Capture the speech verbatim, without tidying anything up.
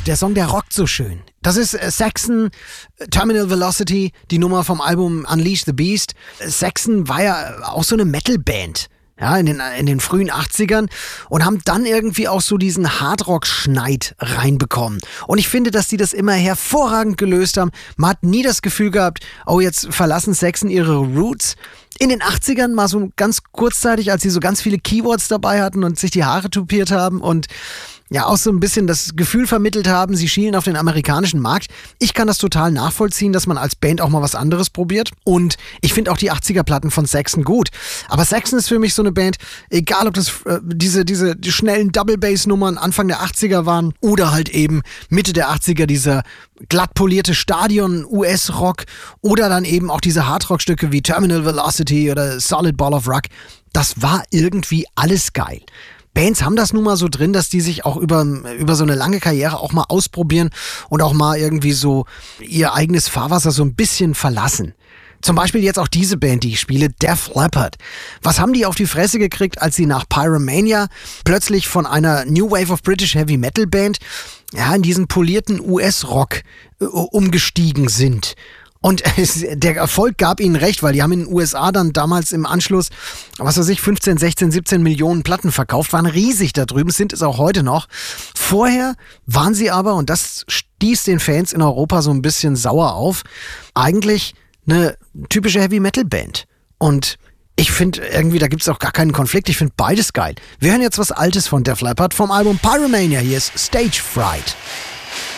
der Song, der rockt so schön. Das ist äh, Saxon, Terminal Velocity, die Nummer vom Album Unleash the Beast. Saxon war ja auch so eine Metal-Band. Ja, in den, in den frühen achtzigern und haben dann irgendwie auch so diesen Hardrock-Schneid reinbekommen. Und ich finde, dass die das immer hervorragend gelöst haben. Man hat nie das Gefühl gehabt, oh, jetzt verlassen Saxon ihre Roots. In den achtzigern mal so ganz kurzzeitig, als sie so ganz viele Keywords dabei hatten und sich die Haare tupiert haben und ja auch so ein bisschen das Gefühl vermittelt haben, sie schielen auf den amerikanischen Markt. Ich kann das total nachvollziehen, dass man als Band auch mal was anderes probiert. Und ich finde auch die achtziger-Platten von Saxon gut. Aber Saxon ist für mich so eine Band, egal ob das äh, diese, diese die schnellen Double-Bass-Nummern Anfang der achtziger waren oder halt eben Mitte der achtziger dieser glatt polierte Stadion-U S-Rock oder dann eben auch diese Hardrock-Stücke wie Terminal Velocity oder Solid Ball of Rock. Das war irgendwie alles geil. Bands haben das nun mal so drin, dass die sich auch über, über so eine lange Karriere auch mal ausprobieren und auch mal irgendwie so ihr eigenes Fahrwasser so ein bisschen verlassen. Zum Beispiel jetzt auch diese Band, die ich spiele, Def Leppard. Was haben die auf die Fresse gekriegt, als sie nach Pyromania plötzlich von einer New Wave of British Heavy Metal Band ja, in diesen polierten U S-Rock äh, umgestiegen sind? Und der Erfolg gab ihnen recht, weil die haben in den U S A dann damals im Anschluss, was weiß ich, fünfzehn, sechzehn, siebzehn Millionen Platten verkauft, waren riesig da drüben, sind es auch heute noch. Vorher waren sie aber, und das stieß den Fans in Europa so ein bisschen sauer auf, eigentlich eine typische Heavy-Metal-Band. Und ich finde irgendwie, da gibt es auch gar keinen Konflikt, ich finde beides geil. Wir hören jetzt was Altes von Def Leppard vom Album Pyromania, hier ist Stage Fright.